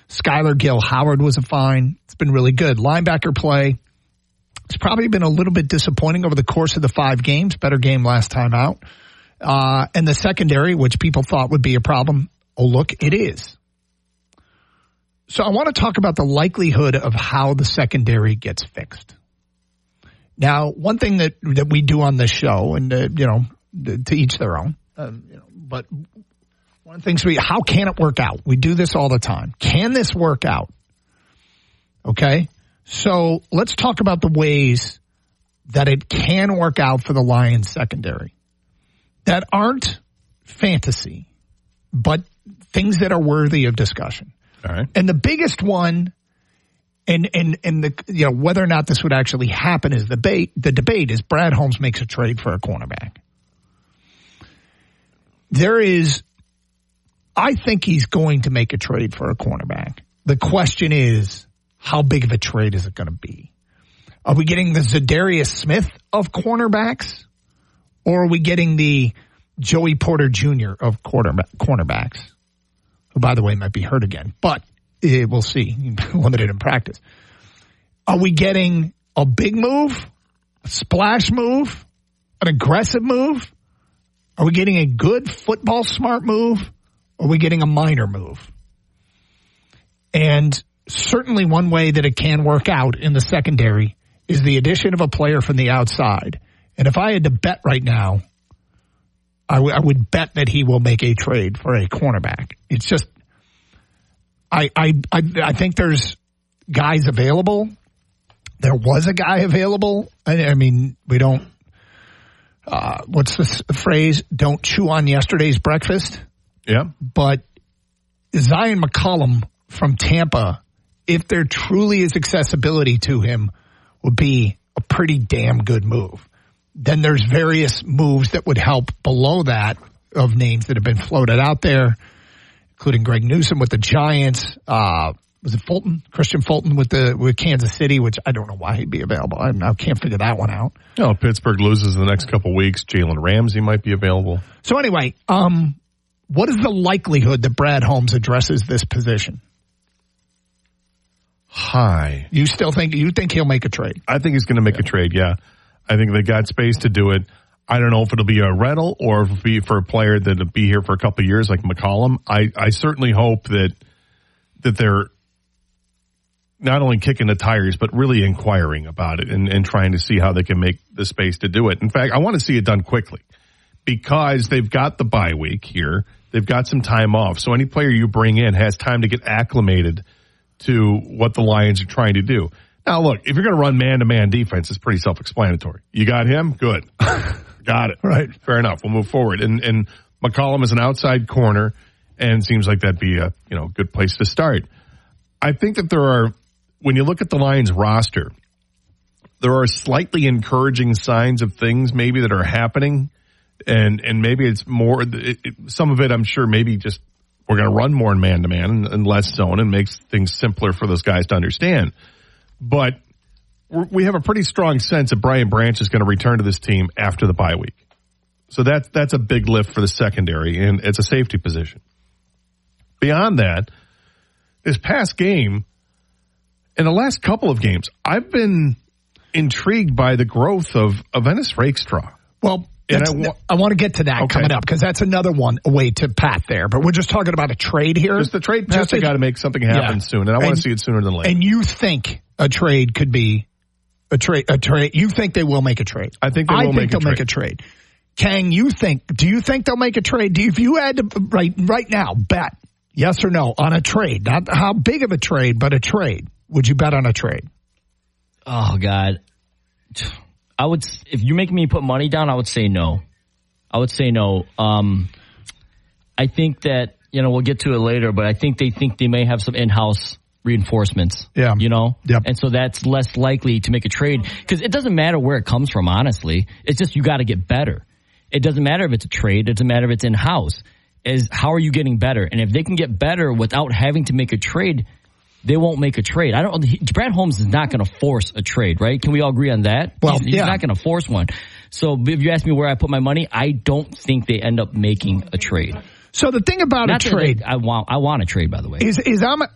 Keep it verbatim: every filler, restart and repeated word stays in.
Skylar Gill Howard was a find. It's been really good. Linebacker play. It's probably been a little bit disappointing over the course of the five games. Better game last time out. Uh, and the secondary, which people thought would be a problem. Oh, look, it is. So I want to talk about the likelihood of how the secondary gets fixed. Now, one thing that, that we do on this show, and uh, you know, to each their own, uh, you know, but one of the things we, how can it work out? We do this all the time. Can this work out? Okay, so let's talk about the ways that it can work out for the Lions secondary that aren't fantasy, but things that are worthy of discussion. All right. And the biggest one, and and and the you know whether or not this would actually happen is the debate. The debate is Brad Holmes makes a trade for a cornerback. There is, I think he's going to make a trade for a cornerback. The question is, how big of a trade is it going to be? Are we getting the Zadarius Smith of cornerbacks, or are we getting the Joey Porter Junior of quarterback, cornerbacks? Who, by the way, might be hurt again, but eh, we'll see. Limited in practice. Are we getting a big move, a splash move, an aggressive move? Are we getting a good football smart move? Or are we getting a minor move? And certainly one way that it can work out in the secondary is the addition of a player from the outside. And if I had to bet right now, I, w- I would bet that he will make a trade for a cornerback. It's just, I, I, I, I think there's guys available. There was a guy available. I, I mean, we don't, uh, what's this phrase? Don't chew on yesterday's breakfast. Yeah. But Zion McCollum from Tampa, if there truly is accessibility to him, would be a pretty damn good move. Then there's various moves that would help below that of names that have been floated out there, including Greg Newsome with the Giants. Uh, was it Fulton? Christian Fulton with the with Kansas City, which I don't know why he'd be available. I, I can't figure that one out. No, Pittsburgh loses in the next couple of weeks. Jalen Ramsey might be available. So anyway, um, what is the likelihood that Brad Holmes addresses this position? High. You still think you think he'll make a trade? I think he's going to make yeah. a trade, yeah. I think they got space to do it. I don't know if it'll be a rental or if it'll be for a player that'll be here for a couple of years like McCollum. I, I certainly hope that that they're not only kicking the tires, but really inquiring about it and, and trying to see how they can make the space to do it. In fact, I want to see it done quickly because they've got the bye week here. They've got some time off. So any player you bring in has time to get acclimated to what the Lions are trying to do. Now, look, if you're going to run man-to-man defense, it's pretty self-explanatory. You got him? Good. Got it. Right. Fair enough. We'll move forward. And and McCollum is an outside corner, and seems like that'd be a you know good place to start. I think that there are, when you look at the Lions roster, there are slightly encouraging signs of things maybe that are happening, and and maybe it's more, it, it, some of it I'm sure maybe just we're going to run more in man-to-man and, and less zone and makes things simpler for those guys to understand. But we have a pretty strong sense that Brian Branch is going to return to this team after the bye week. So that's, that's a big lift for the secondary, and it's a safety position. Beyond that, this past game, in the last couple of games, I've been intrigued by the growth of, of Ennis Rakestraw. Well, and I, wa- I want to get to that okay. coming up because that's another one way to pat there. But we're just talking about a trade here. Just the trade pass, they got to make something happen yeah. soon, and I want to see it sooner than later. And you think a trade could be a trade? A trade? You think they will make a trade? I think they will I make think they'll a trade. make a trade. Kang, you think? Do you think they'll make a trade? Do you, if you had to right right now bet yes or no on a trade, not how big of a trade, but a trade, would you bet on a trade? Oh God, I would. If you make me put money down, I would say no. I would say no. Um, I think that, you know, we'll get to it later, but I think they think they may have some in-house reinforcements. Yeah. You know? Yep. And so that's less likely to make a trade because it doesn't matter where it comes from, honestly. It's just you got to get better. It doesn't matter if it's a trade. It doesn't matter if it's in-house. Is how are you getting better? And if they can get better without having to make a trade, they won't make a trade. I don't. He, Brad Holmes is not going to force a trade, right? Can we all agree on that? Well, he's, he's yeah. not going to force one. So if you ask me where I put my money, I don't think they end up making a trade. So the thing about not a trade, they, I want, I want a trade, by the way, is is I'm